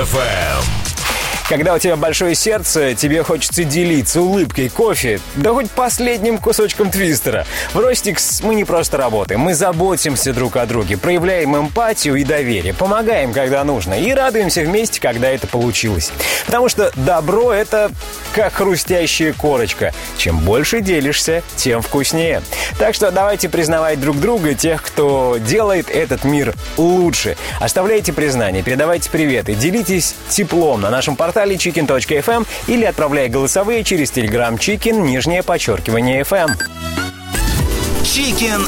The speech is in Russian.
FM. Когда у тебя большое сердце, тебе хочется делиться улыбкой, кофе, да хоть последним кусочком твистера. В Ростикс мы не просто работаем, мы заботимся друг о друге, проявляем эмпатию и доверие, помогаем, когда нужно, и радуемся вместе, когда это получилось. Потому что добро — это как хрустящая корочка. Чем больше делишься, тем вкуснее. Так что давайте признавать друг друга, тех, кто делает этот мир лучше. Оставляйте признания, передавайте приветы, делитесь теплом на нашем портале chicken.fm или отправляя голосовые через Telegram Chicken, _FM. Chicken